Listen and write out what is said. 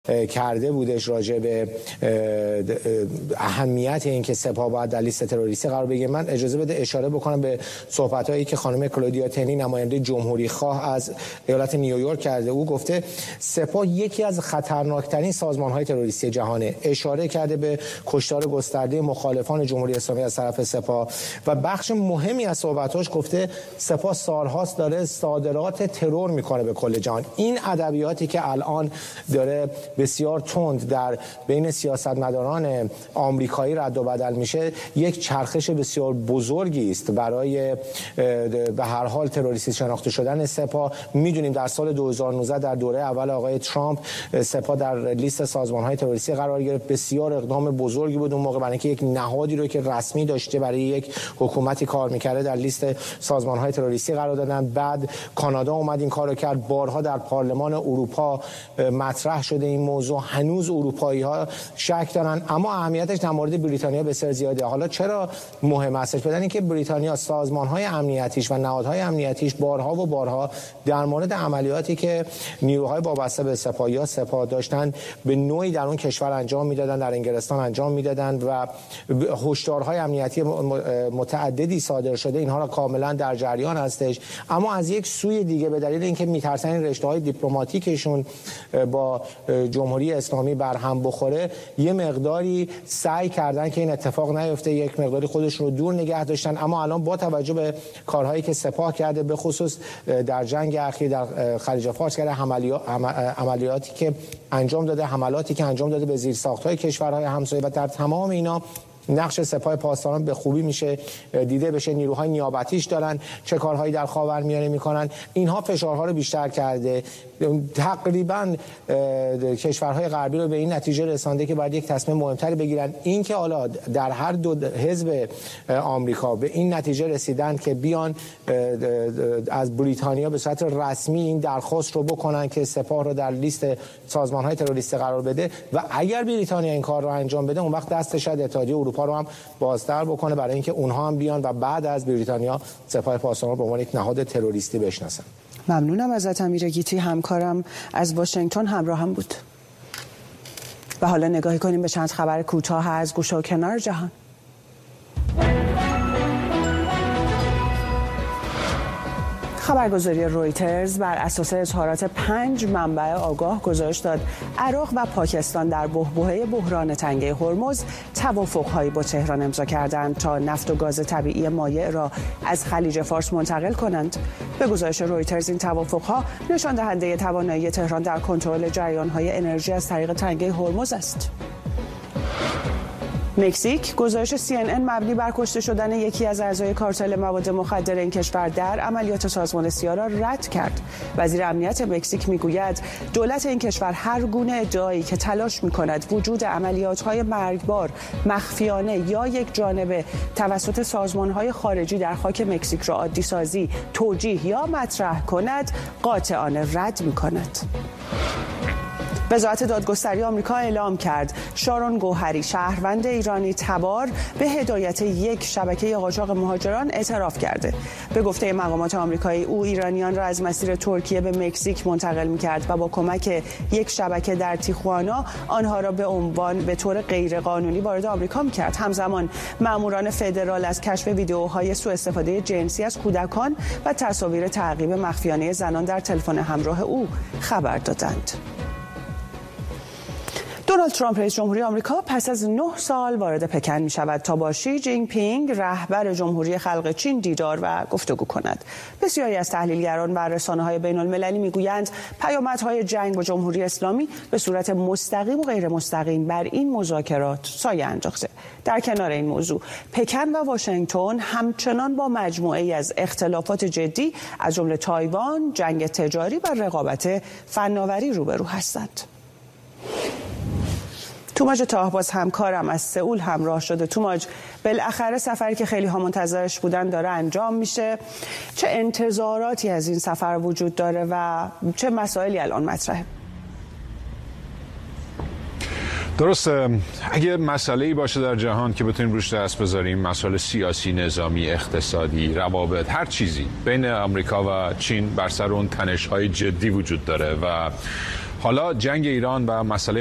کرده بودش راجع به اهمیت اینکه سپاه باید در لیست تروریستی قرار بگیره. من اجازه بده اشاره بکنم به صحبت‌هایی که خانم کلودیا تنی نماینده جمهوری خواه از ایالت نیویورک کرده. او گفته سپاه یکی از خطرناکترین سازمان‌های تروریستی جهانه. اشاره کرده به کشتار گسترده مخالفان جمهوری اسلامی از طرف سپاه و بخش مهمی از صحبتاش گفته سپاه سالهاست داره صادرات ترور میکنه به کل جهان. این ادبیاتی که الان داره بسیار تند در بین سیاستمداران آمریکایی رد و بدل میشه، یک چرخش بسیار بزرگی است برای به هر حال تروریستی شناخته شدن سپاه. میدونیم در سال 2019 در دوره اول آقای ترامپ سپاه در لیست سازمان‌های تروریستی قرار گرفت. بسیار اقدام بزرگی بود اون موقع، برای اینکه یک نهادی رو که رسمی داشته برای یک حکومتی کار می‌کرده در لیست سازمان‌های تروریستی قرار دادن. بعد کانادا اومد این کارو کرد، بارها در پارلمان اروپا مطرح شده این موضوع. هنوز اروپایی‌ها شک دارن، اما اهمیتش در مورد بریتانیا بسیار زیاده. حالا چرا مهم است؟ بدون اینکه بریتانیا سازمان‌های امنیتیش و نهادهای امنیتیش بارها و بارها در مورد عملیاتی که نیروهای وابسته به سپاه یا سپاه داشتن به نوعی در اون کشور انجام میدادن، در انگلستان انجام میدادن و هشدارهای امنیتی متعددی صادر شده. اینها را کاملا در جریان هستش. اما از یک سوی دیگه به دلیل اینکه میترسن این رشته‌های دیپلماتیکشون با جمهوری اسلامی برهم بخوره، یه مقداری سعی کردن که این اتفاق نیفته، یک مقداری خودشون رو دور نگه داشتن. اما الان با توجه به کارهایی که سپاه کرده، به خصوص در جنگ اخیر در خلیج فارس کرده، عملیاتی که انجام داده، حملاتی که انجام داده به زیرساخت‌های کشورهای همسایه و در تمام اینا نقش سپاه پاسداران به خوبی میشه دیده بشه. نیروهای نیابتیش دارن چه کارهایی در خاورمیانه میکنن. اینها فشارها رو بیشتر کرده. تقریبا کشورهای غربی رو به این نتیجه رسانده که باید یک تصمیم مهمتری بگیرن. این که حالا در هر دو حزب آمریکا به این نتیجه رسیدن که بیان از بریتانیا به صورت رسمی این درخواست رو بکنن که سپاه رو در لیست سازمان‌های تروریستی قرار بده و اگر بریتانیا این کار رو انجام بده، اون وقت دست شاید اتحادیه اروپا رو هم بازتر بکنه برای اینکه اونها هم بیان و بعد از بریتانیا سپاه پاسداران به عنوان یک نهاد تروریستی بشناسن. ممنونم ازت امیر گیتی، همکارم از واشنگتن همراهم بود. و حالا نگاهی کنیم به چند خبر کوتاه از گوشه و کنار جهان. خبرگزاری رویترز بر اساس اظهارات 5 منبع آگاه گزارش داد عراق و پاکستان در بحبوحه بحران تنگه هرمز توافق‌هایی با تهران امضا کردند تا نفت و گاز طبیعی مایع را از خلیج فارس منتقل کنند. به گزارش رویترز این توافق‌ها نشان دهنده توانایی تهران در کنترل جریان‌های انرژی از طریق تنگه هرمز است. مکزیک گزارش CNN مبنی بر کشته شدن یکی از اعضای کارتل مواد مخدر این کشور در عملیات سازمان سیا را رد کرد. وزیر امنیت مکزیک میگوید دولت این کشور هر گونه ادعایی که تلاش می‌کند وجود عملیات‌های مرگبار مخفیانه یا یک جانبه توسط سازمان‌های خارجی در خاک مکزیک را عادی سازی، توجیه یا مطرح کند، قاطعانه رد می‌کند. وزارت دادگستری آمریکا اعلام کرد شارون گوهری، شهروند ایرانی تبار، به هدایت یک شبکه قاچاق مهاجران اعتراف کرده. به گفته مقامات آمریکایی او ایرانیان را از مسیر ترکیه به مکزیک منتقل می‌کرد و با کمک یک شبکه در تیخوانا آنها را به طور غیرقانونی وارد آمریکا می‌کرد. همزمان ماموران فدرال از کشف ویدیوهای سوء استفاده جنسی از کودکان و تصاویر تعقیب مخفیانه زنان در تلفن همراه او خبر دادند. دونالد ترامپ رئیس جمهوری آمریکا پس از 9 سال وارد پکن می شود تا با شی جین پینگ رهبر جمهوری خلق چین دیدار و گفتگو کند. بسیاری از تحلیلگران و رسانه‌های بین‌المللی می‌گویند پیامدهای جنگ با جمهوری اسلامی به صورت مستقیم و غیر مستقیم بر این مذاکرات سایه انداخته. در کنار این موضوع پکن و واشنگتن همچنان با مجموعه‌ای از اختلافات جدی از جمله تایوان، جنگ تجاری و رقابت فناوری روبرو هستند. توماج طاهباز همکارم از سئول همراه شده. توماج، بالاخره سفری که خیلی ها منتظرش بودن داره انجام میشه. چه انتظاراتی از این سفر وجود داره و چه مسائلی الان مطرحه؟ درسته، اگه مسئله‌ای باشه در جهان که بتونیم روش دست بذاریم، مسائل سیاسی، نظامی، اقتصادی، روابط، هر چیزی بین آمریکا و چین بر سر اون تنش‌های جدی وجود داره و حالا جنگ ایران و مسئله